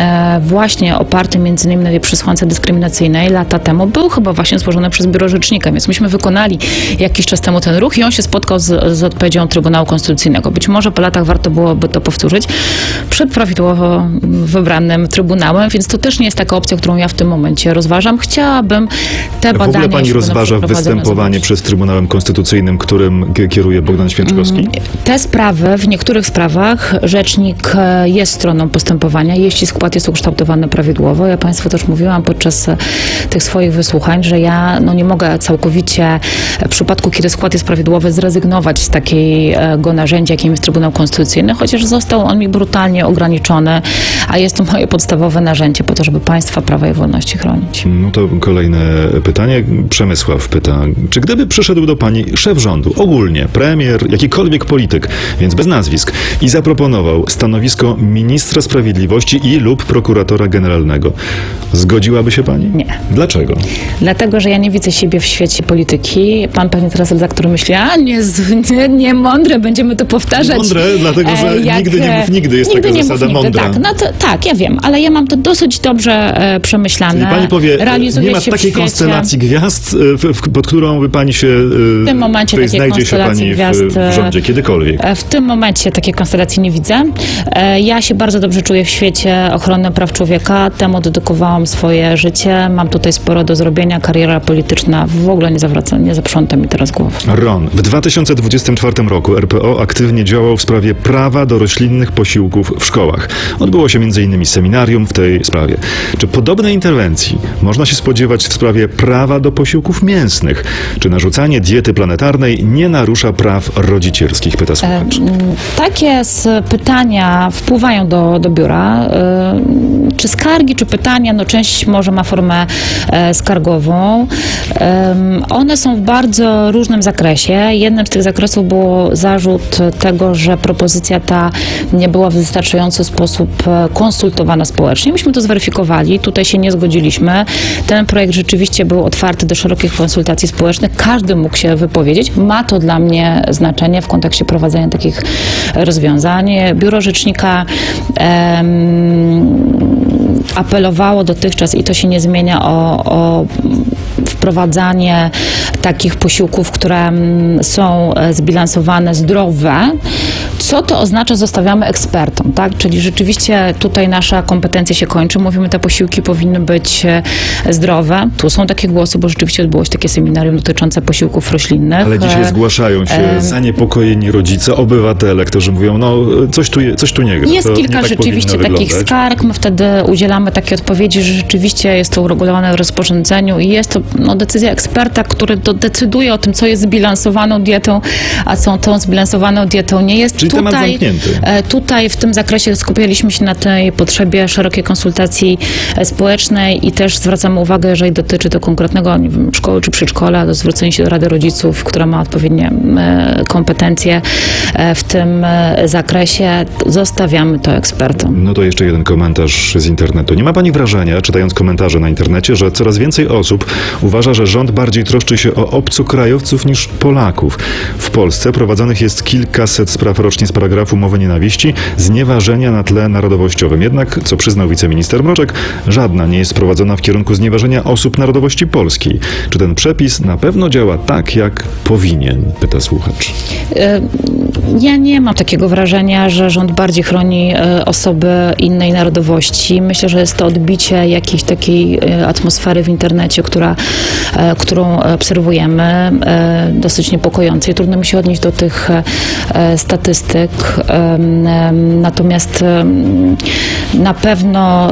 właśnie oparty między innymi na tej przesłance dyskryminacyjnej lata temu był chyba właśnie złożony przez Biuro Rzecznika, więc myśmy wykonali jakiś czas temu ten ruch i on się spotkał z, z odpowiedzią Trybunału Konstytucyjnego. Być może po latach warto byłoby to powtórzyć przed prawidłowo wybranym Trybunałem, więc to też nie jest taka opcja, którą ja w tym momencie rozważam. Chciałabym te badania... W ogóle pani rozważa występowanie przez Trybunałem Konstytucyjnym, którym kieruje Bogdan Święczkowski? Te sprawy, w niektórych sprawach rzecznik jest stroną postępowania, jeśli skład jest ukształtowany prawidłowo. Ja państwu też mówiłam podczas tych swoich wysłuchań, że ja no, nie mogę całkowicie w przypadku, kiedy skład jest prawidłowy, zrezygnować z takiego narzędzia, jakim jest Trybunał Konstytucyjny, chociaż został on mi brutalnie ograniczony, a jest to moje podstawowe narzędzie po to, żeby państwa prawa i wolności chronić. No to kolejne pytanie. Przemysław pyta, czy gdyby przyszedł do pani szef rządu, ogólnie premier, jakikolwiek polityk, więc bez nazwisk, i zaproponował stanowisko ministra sprawiedliwości i lub prokuratora generalnego, zgodziłaby się pani? Nie. Dlaczego? Dlatego, że ja nie widzę siebie w świecie polityki. Pan pewnie teraz redaktor myśli, a nie, nie, nie mądre, będziemy to powtarzać. Mądre, dlatego, że jak, nigdy nie mów nigdy, jest nigdy taka nie zasada mów nigdy. mądra. Tak, no to, tak, ja wiem, ale ja mam to dosyć dobrze e, przemyślane. Czyli pani powie, Realizuję nie ma się takiej w świecie. konstelacji gwiazd, w, w, pod którą by pani się, W tym momencie takiej znajdzie się pani konstelacji w, gwiazd, w rządzie, kiedykolwiek. W tym momencie takiej konstelacji nie widzę. Ja się bardzo dobrze czuję w świecie ochrony praw człowieka. Temu dedykowałam swoje życie. Mam tutaj sporo do zrobienia. Kariera polityczna w ogóle nie zawraca, nie zaprząta mi teraz głowy. Ron, w dwa tysiące dwudziestym czwartym roku R P O aktywnie działał w sprawie prawa do roślinnych posiłków w szkołach. Odbyło się między innymi seminarium w tej sprawie. Czy podobnej interwencji można się spodziewać w sprawie prawa do posiłków mięsnych? Czy narzucanie diety planetarnej nie narusza praw rodzicielskich? Pyta słuchacz. Takie pytania wpływają do, do biura. Czy skargi, czy pytania, no część może ma formę skargową. One są w bardzo różnym zakresie. Jednym z tych zakresów było zarzut tego, że propozycja ta nie była w wystarczający sposób konsultowana społecznie. Myśmy to zweryfikowali, tutaj się nie zgodziliśmy. Ten projekt rzeczywiście był otwarty do szerokich konsultacji społecznych. Każdy mógł się wypowiedzieć. Ma to dla mnie znaczenie w kontekście prowadzenia takich rozwiązań. Biuro Rzecznika em, apelowało dotychczas, i to się nie zmienia, o, o wprowadzanie takich posiłków, które są zbilansowane, zdrowe. Co to oznacza, zostawiamy ekspertom, tak? Czyli rzeczywiście tutaj nasza kompetencja się kończy. Mówimy, te posiłki powinny być zdrowe. Tu są takie głosy, bo rzeczywiście odbyło się takie seminarium dotyczące posiłków roślinnych. Ale dzisiaj zgłaszają się e... zaniepokojeni rodzice, obywatele, którzy mówią, no coś tu, coś tu nie gra. Jest to kilka nie tak rzeczywiście takich skarg. My wtedy udzielamy takiej odpowiedzi, że rzeczywiście jest to uregulowane w rozporządzeniu i jest to no, decyzja eksperta, który to decyduje o tym, co jest zbilansowaną dietą, a co tą zbilansowaną dietą nie jest. Czyli temat zamknięty. Tutaj w tym zakresie skupialiśmy się na tej potrzebie szerokiej konsultacji społecznej i też zwracamy uwagę, jeżeli dotyczy to konkretnego, nie wiem, szkoły czy przedszkola, do zwrócenia się do Rady Rodziców, która ma odpowiednie kompetencje w tym zakresie. Zostawiamy to ekspertom. No to jeszcze jeden komentarz z internetu. Nie ma pani wrażenia, czytając komentarze na internecie, że coraz więcej osób uważa, że rząd bardziej troszczy się o obcokrajowców niż Polaków? W Polsce prowadzonych jest kilkaset spraw rocznie z paragrafu mowy nienawiści, znieważenia na tle narodowościowym. Jednak, co przyznał wiceminister Mroczek, żadna nie jest prowadzona w kierunku znieważenia osób narodowości polskiej. Czy ten przepis na pewno działa tak, jak powinien? Pyta słuchacz. Ja nie mam takiego wrażenia, że rząd bardziej chroni osoby innej narodowości. Myślę, że jest to odbicie jakiejś takiej atmosfery w internecie, która, którą obserwujemy, dosyć niepokojącej. Trudno mi się odnieść do tych statystyk. Natomiast na pewno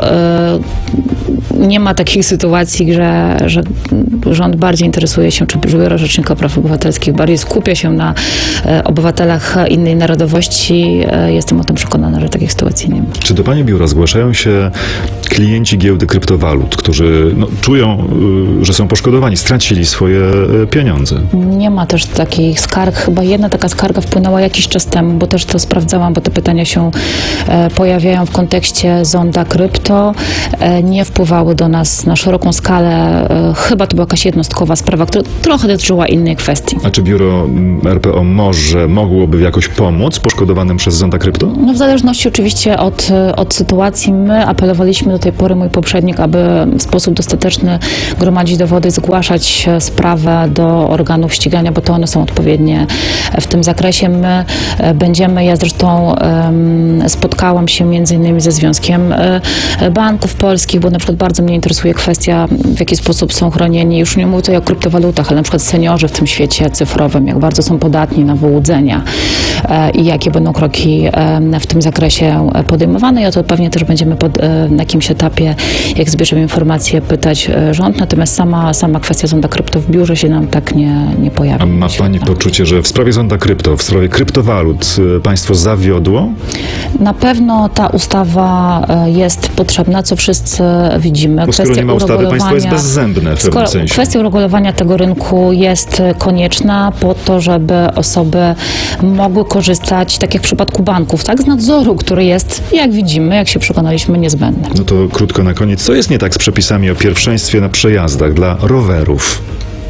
nie ma takich sytuacji, że, że rząd bardziej interesuje się, czy Biuro Rzecznika Praw Obywatelskich bardziej skupia się na obywatelach innej narodowości. Jestem o tym przekonana, że takich sytuacji nie ma. Czy do pani biura zgłaszają się klienci giełdy kryptowalut, którzy no, czują, że są poszkodowani, stracili swoje pieniądze? Nie ma też takich skarg. Chyba jedna taka skarga wpłynęła jakiś czas temu, bo też to sprawdzałam, bo te pytania się e, pojawiają w kontekście zonda krypto. E, nie wpływały do nas na szeroką skalę. E, chyba to była jakaś jednostkowa sprawa, która trochę dotyczyła innej kwestii. A czy biuro R P O może, mogłoby jakoś pomóc poszkodowanym przez zonda krypto? No w zależności oczywiście od, od sytuacji. My apelowaliśmy do tej pory, mój poprzednik, aby w sposób dostateczny gromadzić dowody, zgłaszać sprawę do organów ścigania, bo to one są odpowiednie w tym zakresie. My będziemy, ja zresztą spotkałam się między innymi ze Związkiem Banków Polskich, bo na przykład bardzo mnie interesuje kwestia, w jaki sposób są chronieni, już nie mówię tutaj o kryptowalutach, ale na przykład seniorzy w tym świecie cyfrowym, jak bardzo są podatni na wyłudzenia i jakie będą kroki w tym zakresie podejmowane. I o to pewnie też będziemy pod, na jakimś etapie, jak zbierzemy informacje, pytać rząd. Natomiast sama, sama kwestia zonda krypto w biurze się nam tak nie, nie pojawi. A ma pani poczucie, że w sprawie zonda krypto, w sprawie kryptowalut państwo zawiodło? Na pewno ta ustawa jest potrzebna, co wszyscy widzimy. Bo skoro nie ma ustawy, państwo jest bezzębne w pewnym sensie. Kwestia uregulowania tego rynku jest konieczna po to, żeby osoby mogły korzystać, tak jak w przypadku banków, tak, z nadzoru, który jest, jak widzimy, jak się przekonaliśmy, niezbędny. No to krótko na koniec. Co jest nie tak z przepisami o pierwszeństwie na przejazdach dla rowerów?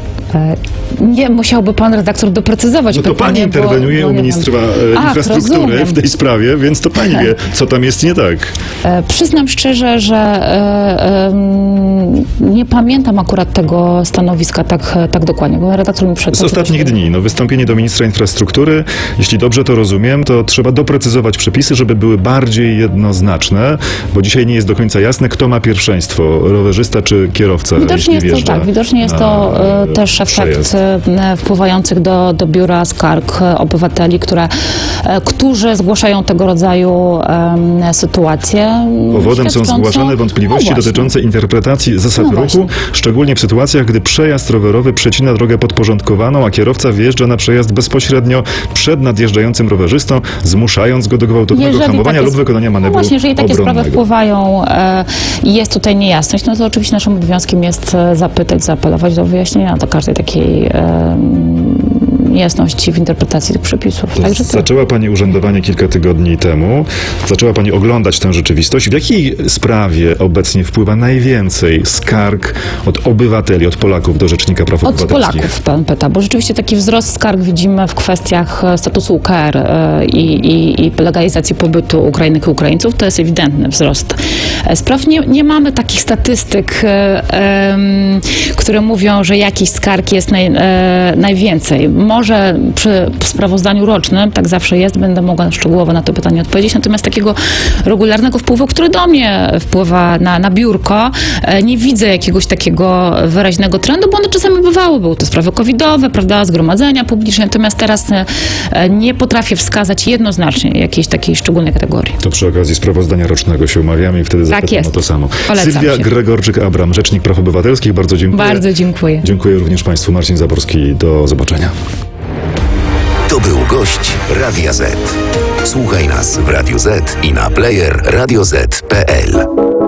Nie, musiałby pan redaktor doprecyzować No to pytanie, pani interweniuje bo, bo u ministra A, infrastruktury rozumiem. w tej sprawie, więc to pani wie, co tam jest nie tak. E, przyznam szczerze, że e, e, nie pamiętam akurat tego stanowiska tak, tak dokładnie, bo redaktor mi przed... Z ostatnich dni, no wystąpienie do ministra infrastruktury, jeśli dobrze to rozumiem, to trzeba doprecyzować przepisy, żeby były bardziej jednoznaczne, bo dzisiaj nie jest do końca jasne, kto ma pierwszeństwo, rowerzysta czy kierowca, Widocznie jeśli jest to wjeżdża tak, widocznie jest to e, też efekt e, wpływających do, do biura skarg e, obywateli, które, e, którzy zgłaszają tego rodzaju e, sytuacje. Powodem są świadczące- zgłaszane wątpliwości no właśnie. dotyczące interpretacji zasad No ruchu, właśnie. szczególnie w sytuacjach, gdy przejazd rowerowy przecina drogę podporządkowaną, a kierowca wjeżdża na przejazd bezpośrednio przed nadjeżdżającym rowerzystą, zmuszając go do gwałtownego Jeżeli hamowania takie lub wykonania No manewru właśnie, jeżeli takie sprawy obronnego. wpływają e, i jest tutaj niejasność, no to oczywiście naszym obowiązkiem jest e, zapytać, zaapelować do wyjaśnienia do każdej takiej e, niejasności w interpretacji tych przepisów. Także to, Zaczęła pani urzędowanie kilka tygodni temu. Zaczęła pani oglądać tę rzeczywistość. W jakiej sprawie obecnie wpływa najwięcej skarg od obywateli, od Polaków do Rzecznika Praw od Obywatelskich? Polaków pan pyta, bo rzeczywiście taki wzrost skarg widzimy w kwestiach e, statusu U K R e, i, i, i legalizacji pobytu Ukrainek i Ukraińców. To jest ewidentny wzrost e, spraw. Nie, nie mamy takich statystyk, e, em, które mówią, że jakichś skarg jest naj, e, najwięcej. Może może przy sprawozdaniu rocznym, tak zawsze jest, będę mogła szczegółowo na to pytanie odpowiedzieć, natomiast takiego regularnego wpływu, który do mnie wpływa na, na biurko, e, nie widzę jakiegoś takiego wyraźnego trendu, bo one czasami bywały, były to sprawy covidowe, prawda, zgromadzenia publiczne, natomiast teraz e, nie potrafię wskazać jednoznacznie jakiejś takiej szczególnej kategorii. To przy okazji sprawozdania rocznego się umawiamy i wtedy Tak zapytam jest. o to samo. Polecam Sylwia się. Gregorczyk-Abram, Rzecznik Praw Obywatelskich, bardzo dziękuję. Bardzo dziękuję. Dziękuję również Państwu. Marcin Zaborski, do zobaczenia. To był gość Radia Z. Słuchaj nas w Radio Z i na player radio zet kropka pe el.